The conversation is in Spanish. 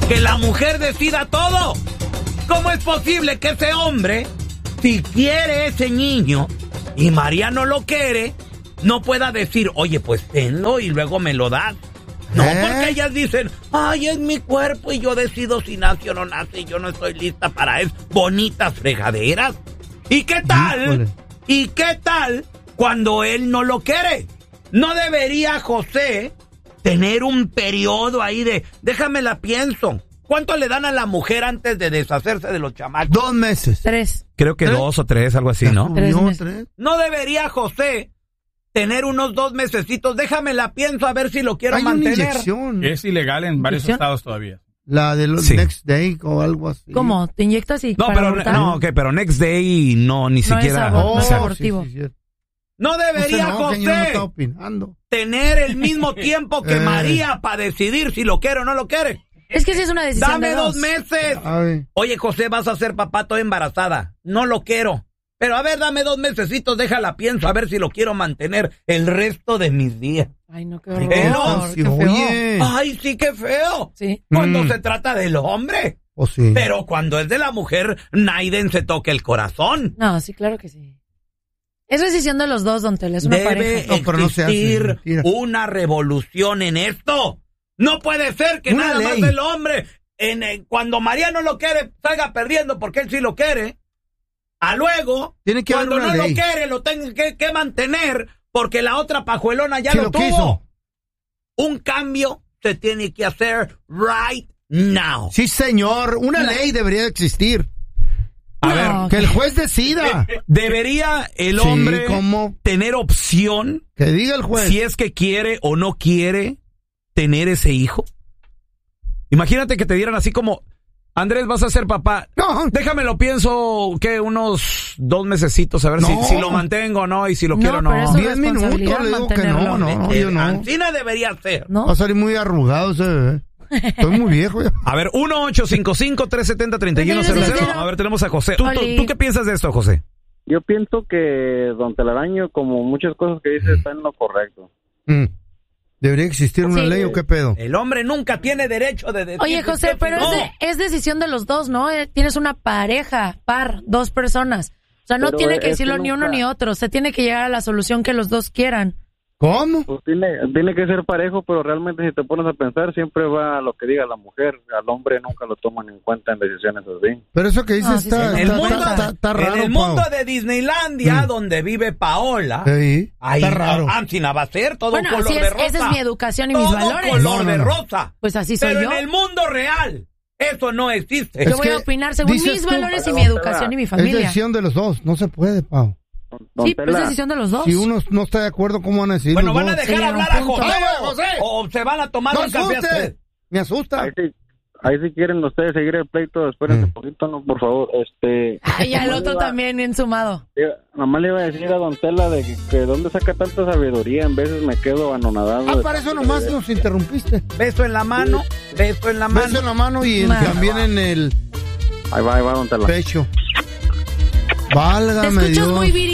que la mujer decida todo. ¿Cómo es posible que ese hombre, si quiere ese niño y María no lo quiere, no pueda decir, oye, pues tenlo y luego me lo das? No, porque ellas dicen, ay, es mi cuerpo y yo decido si nace o no nace y yo no estoy lista para eso. Bonitas fregaderas. ¿Y qué tal? Híjole. ¿Y qué tal cuando él no lo quiere? ¿No debería José tener un periodo ahí de, déjame la pienso? ¿Cuánto le dan a la mujer antes de deshacerse de los chamacos? 2 meses. 3. Creo que 2 o 3, algo así, ¿no? 3 meses. ¿No debería José tener unos 2 mesecitos? Déjame la pienso a ver si lo quiero mantener. Inyección. Es ilegal en varios estados todavía. La de los Next Day o algo así. ¿Cómo? ¿Te inyectas y no, pero pero Next Day no, ni siquiera. No es abortivo. Sí, no debería José tener el mismo tiempo que María para decidir si lo quiere o no lo quiere. Es que si es una decisión. Dame de 2 meses. Oye, José, vas a ser papá, estoy embarazada. No lo quiero. Pero a ver, dame 2 mesecitos, déjala pienso, a ver si lo quiero mantener el resto de mis días. Ay, no, qué horror. Qué feo. Oye. Ay, sí, qué feo. Sí. Cuando se trata del hombre. Oh, sí. Pero cuando es de la mujer, Naiden se toca el corazón. No, sí, claro que sí. Es decisión de los dos, don Tela, es una pareja. Debe existir una revolución en esto. No puede ser que nada más el hombre, cuando María no lo quiere, salga perdiendo porque él sí lo quiere. A luego, cuando no lo quiere, lo tenga que mantener porque la otra pajuelona ya lo tuvo. Quiso. Un cambio se tiene que hacer right now. Sí, señor. Una ley debería existir. A ver, que el juez decida. ¿Debería el hombre tener opción? Que diga el juez. Si es que quiere o no quiere tener ese hijo. Imagínate que te dieran así como, Andrés, vas a ser papá. No. Déjame lo pienso, que unos 2 mesecitos, a ver si lo mantengo o no, y si lo quiero o no. 10 minutos, le digo que no, yo no. Ancina debería ser. ¿No? Va a salir muy arrugado ese bebé. Estoy muy viejo ya. A ver, 1-855-370-3100. A ver, tenemos a José. ¿Tú qué piensas de esto, José? Yo pienso que don Telaraño, como muchas cosas que dice, está en lo correcto. ¿Debería existir una ley o qué pedo? El hombre nunca tiene derecho de decir. Oye, José, pero es decisión de los dos, ¿no? Tienes una pareja, 2 personas. O sea, no tiene que decirlo ni uno ni otro. Se tiene que llegar a la solución que los dos quieran. ¿Cómo? Pues tiene que ser parejo, pero realmente si te pones a pensar, siempre va a lo que diga la mujer. Al hombre nunca lo toman en cuenta en decisiones así. Pero eso que dices está raro. En el mundo de Disneylandia, donde vive Paola, ahí está raro. Ancina va a ser todo color de rosa. Esa es mi educación y mis valores. Color de rosa. Pues así soy yo. Pero en el mundo real, eso no existe. Yo voy a opinar según mis valores y mi educación y mi familia. Es decisión de los dos, no se puede, Pau. Sí, pero es decisión de los dos. Si uno no está de acuerdo, ¿cómo van a decir? Bueno, ¿van a dejar hablar a José o se van a tomar un café? Me asusta. Ahí si quieren ustedes seguir el pleito, espérense un poquito, no, por favor. Ay, al otro también ensumado. Nomás le iba a decir a don Tela de que dónde saca tanta sabiduría, en veces me quedo anonadado. Para eso nomás nos interrumpiste. Beso en la mano, beso en la mano. Beso en la mano y también en el... Ahí va, don Tela. Pecho. Válgame Dios. Te escuchas muy viril.